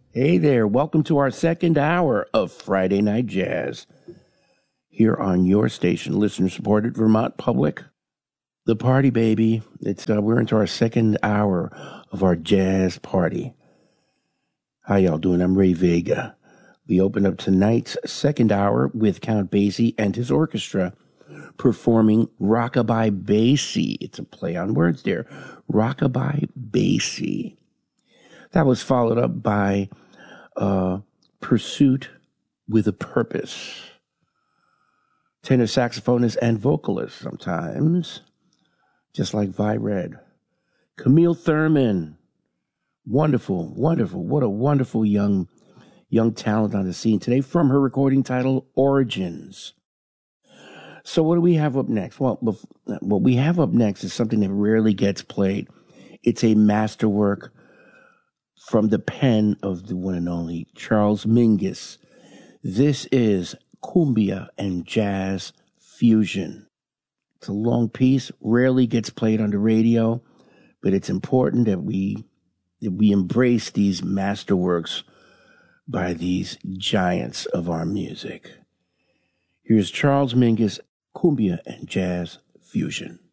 Hey there, welcome to our second hour of Friday Night Jazz here on your station, listener-supported Vermont Public. The party, baby. We're into our second hour of our jazz party. How y'all doing? I'm Ray Vega. We open up tonight's second hour with Count Basie and his orchestra performing Rockabye Basie. It's a play on words there. Rockabye Basie. That was followed up by Pursuit with a Purpose. Tenor saxophonist and vocalist sometimes, just like Vi Red. Camille Thurman. Wonderful, wonderful. What a wonderful young talent on the scene today from her recording title, Origins. So what do we have up next? Well, what we have up next is something that rarely gets played. It's a masterwork from the pen of the one and only Charles Mingus. This is Cumbia and Jazz Fusion. It's a long piece, rarely gets played on the radio, but it's important that we embrace these masterworks by these giants of our music. Here's Charles Mingus, Cumbia and Jazz Fusion.